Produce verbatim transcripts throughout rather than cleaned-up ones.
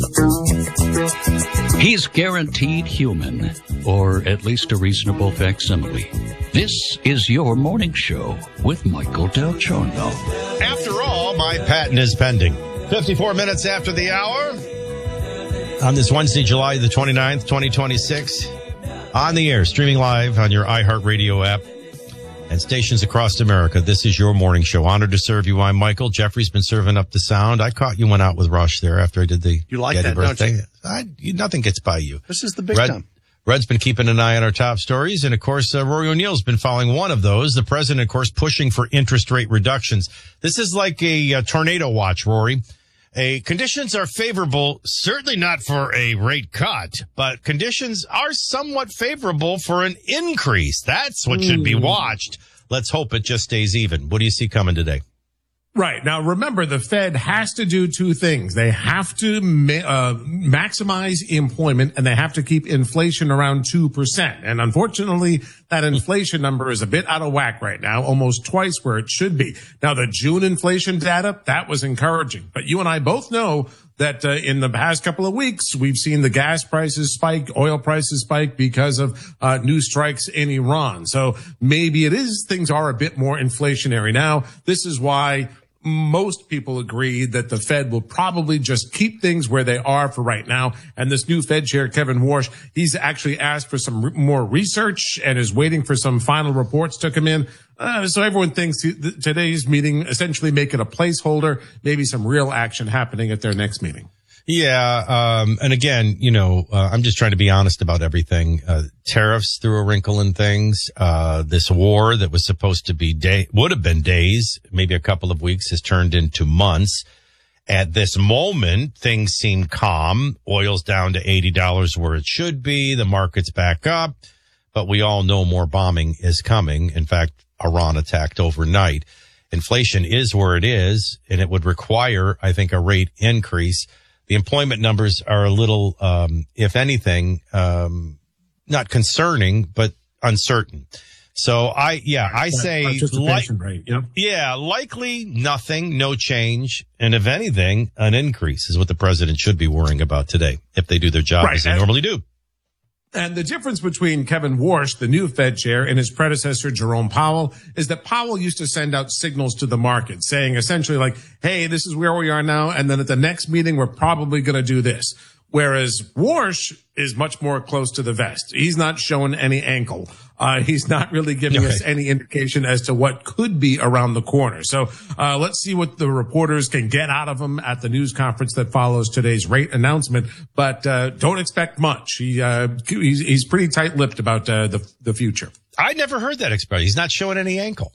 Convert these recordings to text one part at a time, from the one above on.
He's guaranteed human, or at least a reasonable facsimile. This is your morning show with Michael Del Giorno. After all, my patent is pending. fifty-four minutes after the hour on this Wednesday, July the twenty-ninth, twenty twenty-six. On the air, streaming live on your iHeartRadio app and stations across America. This is your morning show. Honored to serve you. I'm Michael. Jeffrey's been serving up the sound. I caught you went out with Rush there after I did the You like Getty that, birthday. don't you? I, you? Nothing gets by you. This is the big Red, time. Red's been keeping an eye on our top stories. And, of course, uh, Rory O'Neill's been following one of those. The president, of course, pushing for interest rate reductions. This is like a, a tornado watch, Rory. A conditions are favorable, certainly not for a rate cut, but conditions are somewhat favorable for an increase. That's what should be watched. Let's hope it just stays even. What do you see coming today? Right. Now, remember, the Fed has to do two things. They have to ma- uh, maximize employment, and they have to keep inflation around two percent. And unfortunately, that inflation number is a bit out of whack right now, almost twice where it should be. Now, the June inflation data, that was encouraging. But you and I both know that uh, in the past couple of weeks, we've seen the gas prices spike, oil prices spike because of uh, new strikes in Iran. So maybe it is, things are a bit more inflationary. Now, this is why most people agree that the Fed will probably just keep things where they are for right now. And this new Fed chair, Kevin Warsh, he's actually asked for some re- more research and is waiting for some final reports to come in. Uh, so everyone thinks th- today's meeting essentially make it a placeholder, maybe some real action happening at their next meeting. Yeah. Um, and again, you know, uh, I'm just trying to be honest about everything. Uh, tariffs threw a wrinkle in things. Uh, this war that was supposed to be day, would have been days, maybe a couple of weeks, has turned into months. At this moment, things seem calm. Oil's down to eighty dollars where it should be. The market's back up, but we all know more bombing is coming. In fact, Iran attacked overnight. Inflation is where it is, and it would require, I think, a rate increase. The employment numbers are a little, um, if anything, um, not concerning, but uncertain. So I, yeah, I say, like, rate, yep. yeah, likely nothing, no change. And if anything, an increase is what the president should be worrying about today if they do their job right. as they and, normally do. And the difference between Kevin Warsh, the new Fed chair, and his predecessor, Jerome Powell, is that Powell used to send out signals to the market saying essentially like, hey, this is where we are now. And then at the next meeting, we're probably going to do this. Whereas Warsh is much more close to the vest. He's not showing any ankle. Uh, he's not really giving okay. us any indication as to what could be around the corner. So, uh, let's see what the reporters can get out of him at the news conference that follows today's rate announcement. But, uh, don't expect much. He, uh, he's, he's pretty tight-lipped about, uh, the, the future. I never heard that expression. He's not showing any ankle.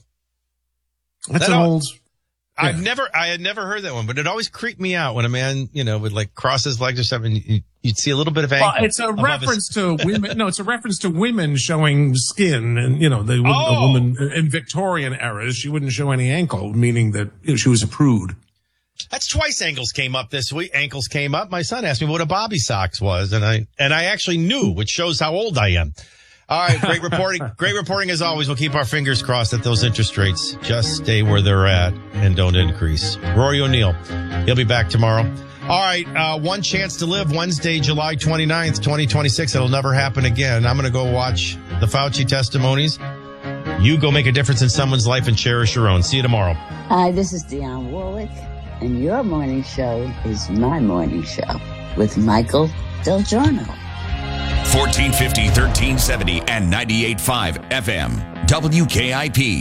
That's that an all- old... Yeah. I've never, I had never heard that one, but it always creeped me out when a man, you know, would like cross his legs or something. You, you'd see a little bit of ankle. Well, it's a reference his... to women. No, it's a reference to women showing skin, and you know, the oh. a woman in Victorian eras, she wouldn't show any ankle, meaning that you know, she was a prude. That's twice ankles came up this week. Ankles came up. My son asked me what a bobby socks was, and I and I actually knew, which shows how old I am. All right, great reporting. Great reporting as always. We'll keep our fingers crossed that those interest rates just stay where they're at and don't increase. Rory O'Neill, he'll be back tomorrow. All right, uh, one chance to live, Wednesday, July twenty-ninth, twenty twenty-six. It'll never happen again. I'm going to go watch the Fauci testimonies. You go make a difference in someone's life and cherish your own. See you tomorrow. Hi, this is Dionne Warwick, and your morning show is my morning show with Michael Del Giorno. fourteen fifty, thirteen seventy, and ninety-eight point five F M. W K I P.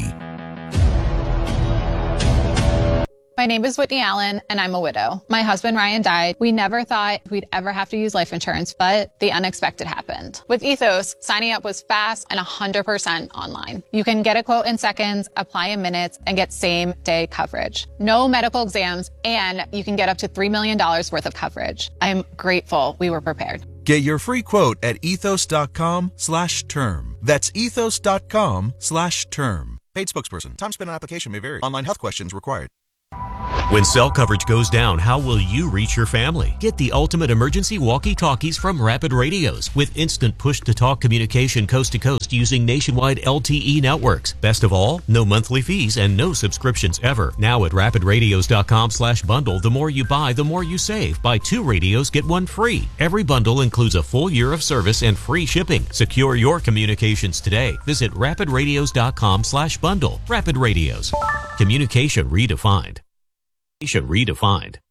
My name is Whitney Allen, and I'm a widow. My husband, Ryan, died. We never thought we'd ever have to use life insurance, but the unexpected happened. With Ethos, signing up was fast and one hundred percent online. You can get a quote in seconds, apply in minutes, and get same-day coverage. No medical exams, and you can get up to three million dollars worth of coverage. I'm grateful we were prepared. Get your free quote at ethos.com slash term. That's ethos.com slash term. Paid spokesperson. Time spent on application may vary. Online health questions required. When cell coverage goes down, how will you reach your family? Get the ultimate emergency walkie-talkies from Rapid Radios with instant push-to-talk communication coast to coast using nationwide L T E networks. Best of all, no monthly fees and no subscriptions ever. Now at rapid radios dot com slash bundle, the more you buy, the more you save. Buy two radios, get one free. Every bundle includes a full year of service and free shipping. Secure your communications today. Visit rapid radios dot com slash bundle. Rapid Radios. Communication redefined. Redefined.